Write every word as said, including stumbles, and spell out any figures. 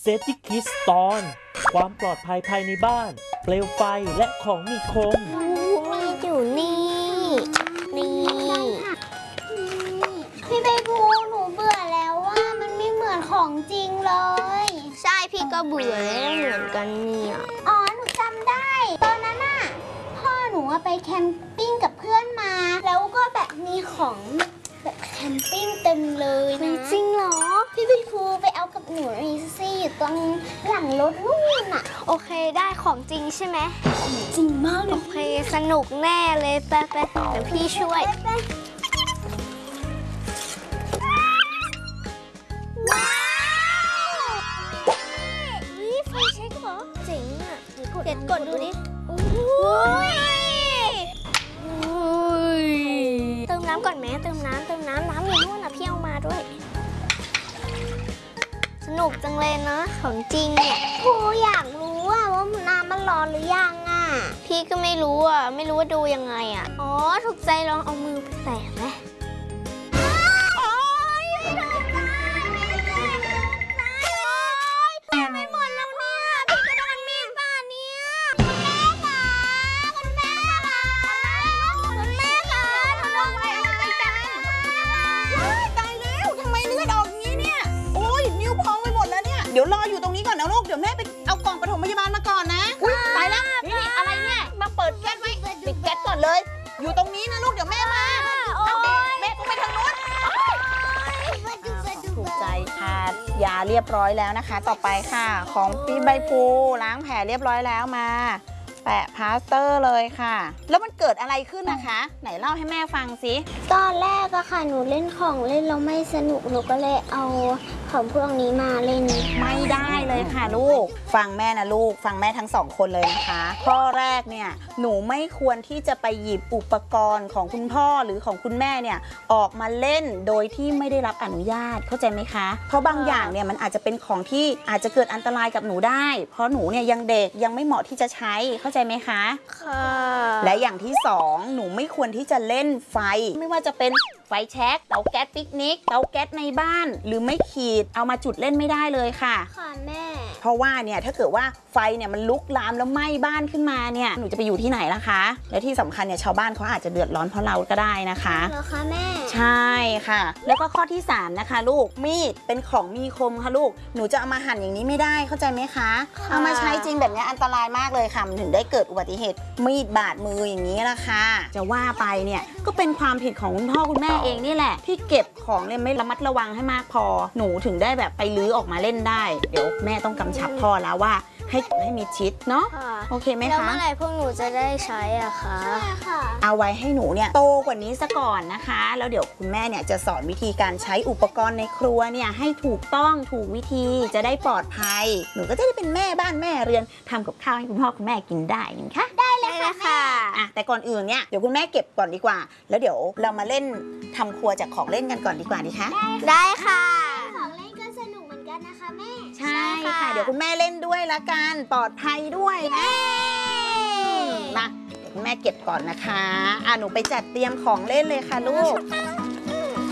Safety Kids ตอนความปลอดภัยภายในบ้านเปลวไฟและของมีคมมีอยู่นี่นี่พี่ใบบูหนูเบื่อแล้วว่ามันไม่เหมือนของจริงเลยใช่พี่ก็เบื่อแล้วเหมือนกันเนี่ยอ๋อหนูจำได้ตอนนั้นน่ะพ่อหนูไปแคมปิ้งกับเพื่อนมาแล้วก็แบบมีของแบบแคมปิ้งเต็มเลยนะจริงเหรอพี่ใบบูไปเอากับหนูหน่อยสิอยู่ตรงหลังรถนู่นน่ะโอเคได้ของจริงใช่ไหมของจริงมากเลยโอเคสนุกแน่เลยไปไปเดี๋ยวพี่ช่วยว้าวนี่ไฟเช็คเหรอเจ๋งอ่ะเดี๋ยวกดดูดิโอ้ยเติมน้ำก่อนไหมเติมน้ำเติมน้ำน้ำอยู่นู่นนะพี่เอามาด้วยสนุกจังเลยนะของจริงเนี่ยครูอยากรู้อะว่าน้ำมันร้อนหรือยังอะพี่ก็ไม่รู้อะไม่รู้ว่าดูยังไงอะอ๋อถูกใจลองเอามือไปแตะไหมไม่หมดแล้วเนี่ยพี่ก็โดนมีดบาดเนี่ยคุณแม่ค่ะคุณแม่ค่ะคุณแม่ค่ะหนูโดนอะไรไปจังตายแล้วทำไมเลือดออกงี้เนี่ยโอ้ยนิ้วพองไปหมดแล้วเนี่ยเดี๋ยวรออยู่ตรงนี้ก่อนนะลูกเดี๋ยวแม่ไปเอากล่องปฐมพยาบาลมาก่อนนะอุ้ยตายแล้วนี่อะไรเนี่ยมาเปิดแก๊สไว้ปิดแก๊สก่อนเลยอยู่ตรงนี้นะลูกเดี๋ยวแม่มาแม่ต้องไปทางโน้นถูกใจค่ะยาเรียบร้อยแล้วนะคะ ต่อไปค่ะของพี่ใบพูล้างแผลเรียบร้อยแล้วมาแปะพลาสเตอร์เลยค่ะแล้วมันเกิดอะไรขึ้นนะคะไหนเล่าให้แม่ฟังสิตอนแรกอะค่ะหนูเล่นของเล่นแล้วไม่สนุกหนูก็เลยเอาของพวกนี้มาเล่นไม่ได้เลยค่ะลูกฟังแม่นะลูกฟังแม่ทั้งสองคนเลยนะคะข้อแรกเนี่ยหนูไม่ควรที่จะไปหยิบอุปกรณ์ของคุณพ่อหรือของคุณแม่เนี่ยออกมาเล่นโดยที่ไม่ได้รับอนุญาตเข้าใจไหมคะเพราะบางอย่างเนี่ยมันอาจจะเป็นของที่อาจจะเกิดอันตรายกับหนูได้เพราะหนูเนี่ยยังเด็กยังไม่เหมาะที่จะใช้เข้าใจไหมคะค่ะและอย่างที่สองหนูไม่ควรที่จะเล่นไฟไม่ว่าจะเป็นไฟแช็กเตาแก๊สปิกนิกเตาแก๊สในบ้านหรือไม่ขีดเอามาจุดเล่นไม่ได้เลยค่ะค่ะแม่เพราะว่าเนี่ยถ้าเกิดว่าไฟเนี่ยมันลุกลามแล้วไหม้บ้านขึ้นมาเนี่ยหนูจะไปอยู่ที่ไหนล่ะคะและที่สำคัญเนี่ยชาวบ้านเขาอาจจะเดือดร้อนเพราะเราก็ได้นะคะเหรอคะแม่ใช่ค่ะแล้วก็ข้อที่สามนะคะลูกมีดเป็นของมีคมค่ะลูกหนูจะเอามาหั่นอย่างนี้ไม่ได้เข้าใจไหมคะเอามาใช้จริงแบบนี้อันตรายมากเลยค่ะมันถึงได้เกิดอุบัติเหตุมีดบาดมืออย่างนี้ละค่ะจะว่าไปเนี่ยก็เป็นความผิดของคุณพ่อคุณแม่เองนี่แหละที่เก็บของเนี่ยไม่ระมัดระวังให้มากพอหนูถึงได้แบบไปลื้อออกมาเล่นได้เดี๋ยวแม่ต้องกำชับพ่อแล้วว่าให้ให้มีชิดเนาะโอเคไหมคะแล้วเมื่อไหร่พวกหนูจะได้ใช้อะคะใช่ค่ะเอาไว้ให้หนูเนี่ยโตกว่านี้ซะก่อนนะคะแล้วเดี๋ยวคุณแม่เนี่ยจะสอนวิธีการใช้อุปกรณ์ในครัวเนี่ยให้ถูกต้องถูกวิธีจะได้ปลอดภัยหนูก็จะได้เป็นแม่บ้านแม่เรือนทำกับข้าวให้คุณพ่อคุณแม่กินได้นะคะได้เลยค่ะอ่ะแต่ก่อนอื่นเนี่ยเดี๋ยวคุณแม่เก็บก่อนดีกว่าแล้วเดี๋ยวเรามาเล่นทำครัวจากของเล่นกันก่อนดีกว่าดีคะได้ค่ะของเล่นก็สนุกเหมือนกันนะคะแม่ใช่ค่ะเดี๋ยวคุณแม่เล่นด้วยละกันปลอดภัยด้วยนะมาเดี๋ยวคุณแม่เก็บก่อนนะคะอ่ะหนูไปจัดเตรียมของเล่นเลยค่ะลูก